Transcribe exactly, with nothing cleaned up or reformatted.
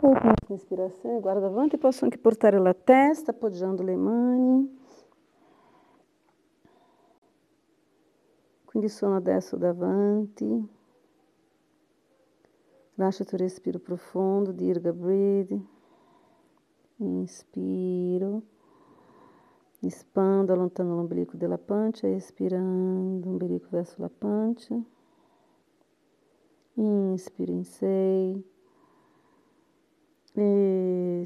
Última respirazione, guarda avanti, posso anche portare la testa appoggiando le mani. Quindi sono adesso davanti. Lascia il tuo respiro profondo, dirga breathe. Inspiro. Espando, allontano l'ombelico della pancia, espirando, ombelico verso la pancia. Inspiro em sei.